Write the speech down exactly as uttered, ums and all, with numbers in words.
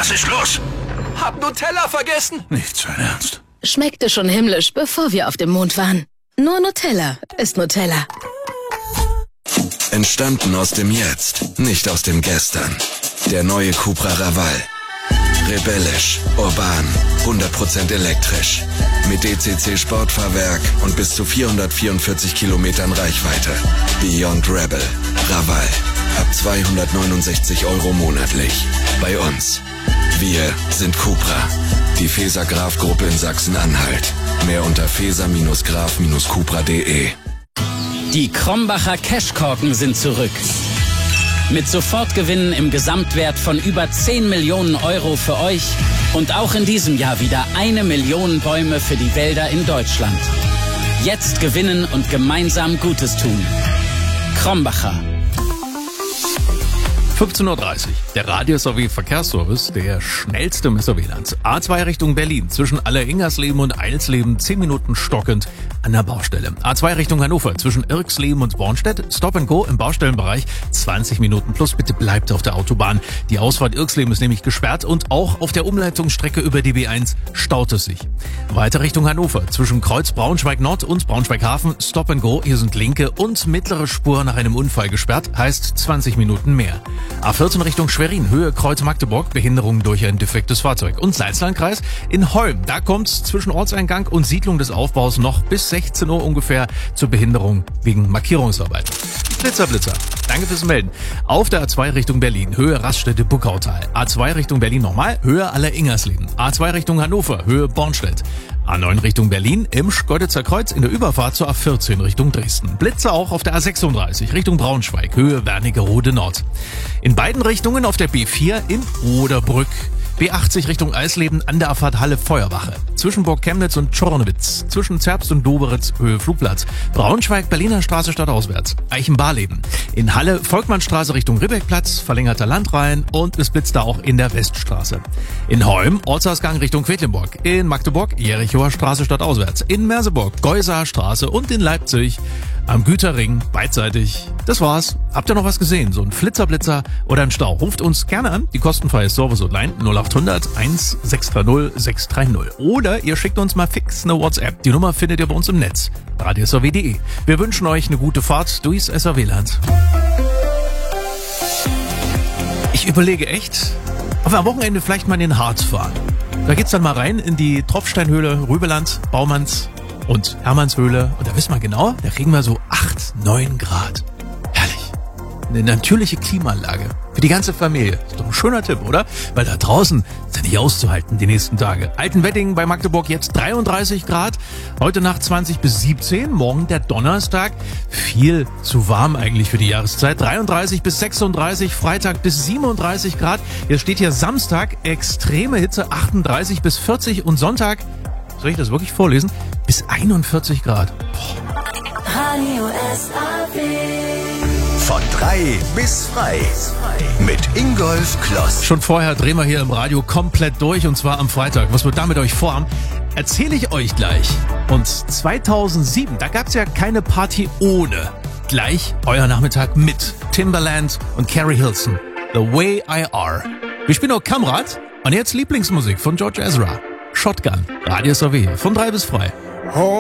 Was ist los? Hab Nutella vergessen. Nicht sein Ernst. Schmeckte schon himmlisch, bevor wir auf dem Mond waren. Nur Nutella ist Nutella. Entstanden aus dem Jetzt, nicht aus dem Gestern. Der neue Cupra Raval. Rebellisch, urban, hundert Prozent elektrisch. Mit D C C Sportfahrwerk und bis zu vierhundertvierundvierzig Kilometern Reichweite. Beyond Rebel. Raval. Ab zweihundertneunundsechzig Euro monatlich. Bei uns. Wir sind Cupra. Die Feser-Graf-Gruppe in Sachsen-Anhalt. Mehr unter feser Graf Cupra punkt de. Die Krombacher Cashkorken sind zurück. Mit Sofortgewinnen im Gesamtwert von über zehn Millionen Euro für euch und auch in diesem Jahr wieder eine Million Bäume für die Wälder in Deutschland. Jetzt gewinnen und gemeinsam Gutes tun. Krombacher. fünfzehn Uhr dreißig. Der Radio-S A W-Verkehrsservice, der schnellste im S A W-Land. A zwei Richtung Berlin, zwischen Alleringersleben und Eilsleben, zehn Minuten stockend an der Baustelle. A zwei Richtung Hannover, zwischen Irksleben und Bornstedt, Stop and Go im Baustellenbereich, zwanzig Minuten plus. Bitte bleibt auf der Autobahn. Die Ausfahrt Irksleben ist nämlich gesperrt und auch auf der Umleitungsstrecke über die B eins staut es sich. Weiter Richtung Hannover, zwischen Kreuz Braunschweig Nord und Braunschweig Hafen, Stop and Go. Hier sind linke und mittlere Spur nach einem Unfall gesperrt, heißt zwanzig Minuten mehr. A vierzehn Richtung Schwerin, Höhe Kreuz Magdeburg, Behinderung durch ein defektes Fahrzeug. Und Salzlandkreis in Holm, da kommt es zwischen Ortseingang und Siedlung des Aufbaus noch bis sechzehn Uhr ungefähr zur Behinderung wegen Markierungsarbeit. Blitzer, Blitzer. Danke fürs Melden. Auf der A zwei Richtung Berlin, Höhe Raststätte Buckautal. A zwei Richtung Berlin nochmal, Höhe Alleringersleben. A zwei Richtung Hannover, Höhe Bornstedt. A neun Richtung Berlin, im Schkeuditzer Kreuz in der Überfahrt zur A vierzehn Richtung Dresden. Blitze auch auf der A sechsunddreißig Richtung Braunschweig, Höhe Wernigerode Nord. In beiden Richtungen auf der B vier in Oderbrück. B achtzig Richtung Eisleben an der Abfahrt Halle Feuerwache. Zwischen Burg Chemnitz und Czornowitz. Zwischen Zerbst und Doberitz, Höhe Flugplatz. Braunschweig, Berliner Straße stadtauswärts. Eichenbarleben. In Halle Volkmannstraße Richtung Ribbeckplatz, verlängerter Landrhein und es blitzt da auch in der Weststraße. In Holm, Ortsausgang Richtung Quedlinburg. In Magdeburg, Jerichower Straße stadtauswärts. In Merseburg, Geusaer Straße und in Leipzig am Güterring beidseitig. Das war's. Habt ihr noch was gesehen? So ein Flitzerblitzer oder ein Stau? Ruft uns gerne an. Die kostenfreie Service-Hotline null acht hundert eins sechs drei null sechs drei null. Oder ihr schickt uns mal fix eine WhatsApp. Die Nummer findet ihr bei uns im Netz. radio S A W punkt de. Wir wünschen euch eine gute Fahrt durchs S A W-Land. Ich überlege echt, ob wir am Wochenende vielleicht mal in den Harz fahren. Da geht's dann mal rein in die Tropfsteinhöhle, Rübeland, Baumanns und Hermannshöhle. Und da wissen wir genau, da kriegen wir so acht, neun Grad. Herrlich. Eine natürliche Klimaanlage. Für die ganze Familie. Ist doch ein schöner Tipp, oder? Weil da draußen ist ja nicht auszuhalten die nächsten Tage. Altenwedding bei Magdeburg jetzt dreiunddreißig Grad. Heute Nacht zwanzig bis siebzehn. Morgen der Donnerstag. Viel zu warm eigentlich für die Jahreszeit. dreiunddreißig bis sechsunddreißig. Freitag bis siebenunddreißig Grad. Jetzt steht hier Samstag. Extreme Hitze. achtunddreißig bis vierzig. Und Sonntag, soll ich das wirklich vorlesen? Bis einundvierzig Grad. Boah. Radio S A W. Von drei bis frei. Mit Ingolf Kloss. Schon vorher drehen wir hier im Radio komplett durch und zwar am Freitag. Was wir da mit euch vorhaben, erzähle ich euch gleich. Und zweitausendsieben, da gab es ja keine Party ohne. Gleich euer Nachmittag mit Timbaland und Carrie Hilson. The Way I Are. Wir spielen auch Kamrat und jetzt Lieblingsmusik von George Ezra. Shotgun. Radio S A W. Von drei bis frei.